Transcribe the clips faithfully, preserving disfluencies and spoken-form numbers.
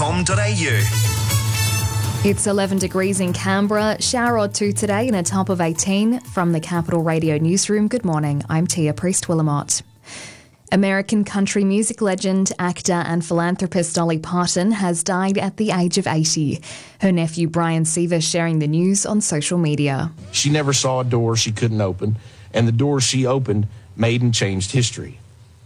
com dot a u. It's eleven degrees in Canberra, shower or two today and a top of eighteen. From the Capital Radio Newsroom, good morning, I'm Tia Priest-Willamott. American country music legend, actor and philanthropist Dolly Parton has died at the age of eighty. Her nephew Brian Seaver sharing the news on social media. She never saw a door she couldn't open, and the doors she opened made and changed history.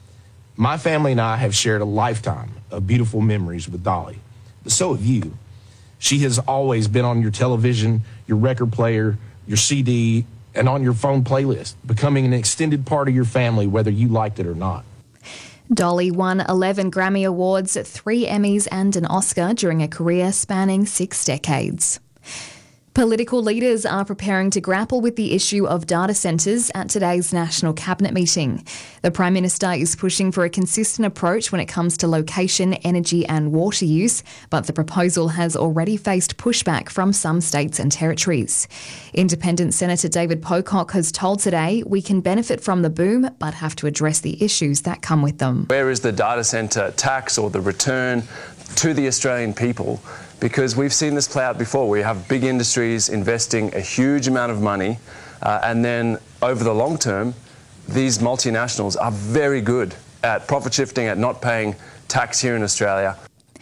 My family and I have shared a lifetime of beautiful memories with Dolly, but so have you. She has always been on your television, your record player, your C D, and on your phone playlist, becoming an extended part of your family, whether you liked it or not. Dolly won eleven Grammy Awards, three Emmys and an Oscar during a career spanning six decades. Political leaders are preparing to grapple with the issue of data centres at today's National Cabinet meeting. The Prime Minister is pushing for a consistent approach when it comes to location, energy and water use, but the proposal has already faced pushback from some states and territories. Independent Senator David Pocock has told Today, we can benefit from the boom, but have to address the issues that come with them. Where is the data centre tax or the return to the Australian people? Because we've seen this play out before. We have big industries investing a huge amount of money, uh, and then over the long term, these multinationals are very good at profit shifting, at not paying tax here in Australia.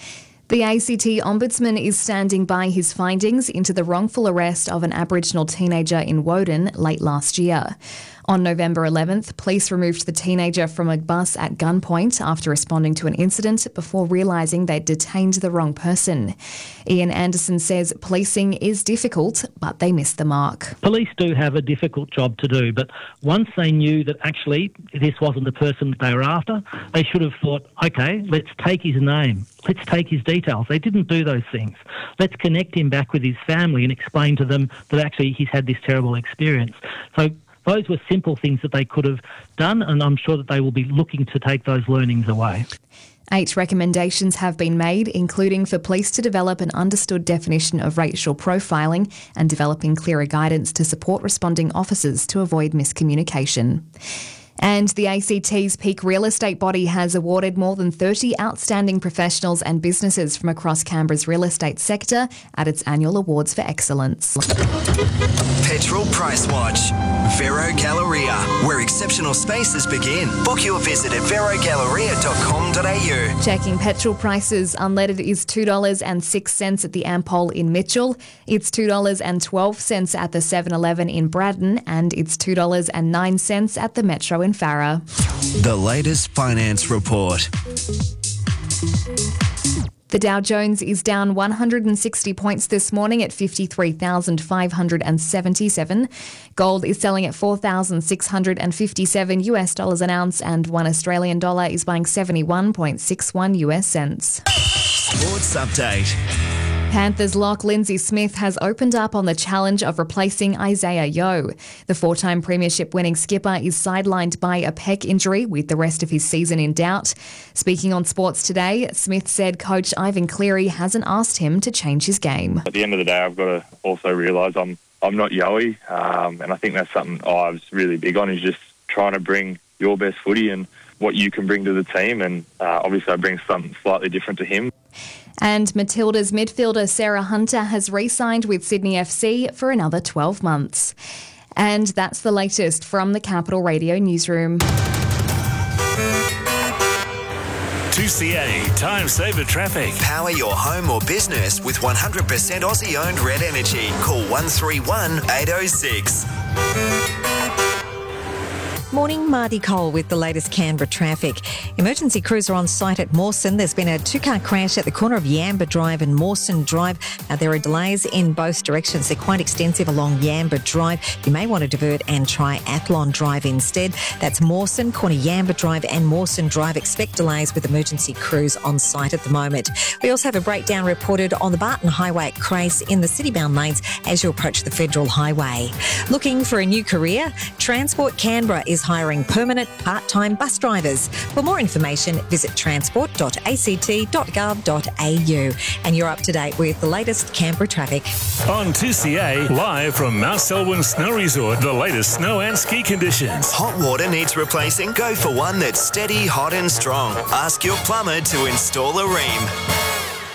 The A C T Ombudsman is standing by his findings into the wrongful arrest of an Aboriginal teenager in Woden late last year. On November eleventh, police removed the teenager from a bus at gunpoint after responding to an incident before realising they'd detained the wrong person. Ian Anderson says policing is difficult, but they missed the mark. Police do have a difficult job to do, but once they knew that actually this wasn't the person that they were after, they should have thought, OK, let's take his name, let's take his details. They didn't do those things. Let's connect him back with his family and explain to them that actually he's had this terrible experience. So those were simple things that they could have done, and I'm sure that they will be looking to take those learnings away. Eight recommendations have been made, including for police to develop an understood definition of racial profiling and developing clearer guidance to support responding officers to avoid miscommunication. And the A C T's peak real estate body has awarded more than thirty outstanding professionals and businesses from across Canberra's real estate sector at its annual Awards for Excellence. Petrol Price Watch. Vero Galleria, where exceptional spaces begin. Book your visit at vero galleria dot com dot a u. Checking petrol prices, unleaded is two dollars and six cents at the Ampol in Mitchell. It's two dollars and twelve cents at the seven eleven in Braddon, and it's two dollars and nine cents at the Metro in Farrer. The latest finance report. The Dow Jones is down one hundred sixty points this morning at fifty-three thousand five hundred seventy-seven. Gold is selling at four thousand six hundred fifty-seven U S dollars an ounce, and one Australian dollar is buying seventy-one point six one U S cents. Sports update. Panthers lock Lindsay Smith has opened up on the challenge of replacing Isaiah Yeo. The four-time premiership winning skipper is sidelined by a pec injury with the rest of his season in doubt. Speaking on Sports Today, Smith said coach Ivan Cleary hasn't asked him to change his game. At the end of the day, I've got to also realise I'm I'm not Yoey, um, and I think that's something I was really big on, is just trying to bring your best footy and what you can bring to the team, and uh, obviously I bring something slightly different to him. And Matilda's midfielder Sarah Hunter has re-signed with Sydney F C for another twelve months. And that's the latest from the Capital Radio Newsroom. two C A Time Saver Traffic. Power your home or business with one hundred percent Aussie-owned Red Energy. Call one three one, eight oh six. Morning, Marty Cole with the latest Canberra traffic. Emergency crews are on site at Mawson. There's been a two-car crash at the corner of Yamba Drive and Mawson Drive. Uh, there are delays in both directions. They're quite extensive along Yamba Drive. You may want to divert and try Athlon Drive instead. That's Mawson, corner Yamba Drive and Mawson Drive. Expect delays with emergency crews on site at the moment. We also have a breakdown reported on the Barton Highway at Crace in the city-bound lanes as you approach the Federal Highway. Looking for a new career? Transport Canberra is hiring permanent part-time bus drivers. For more information, visit transport dot a c t dot gov dot a u. And you're up to date with the latest Canberra traffic. On two C A, live from Mount Selwyn Snow Resort, the latest snow and ski conditions. Hot water needs replacing? Go for one that's steady, hot and strong. Ask your plumber to install a ream.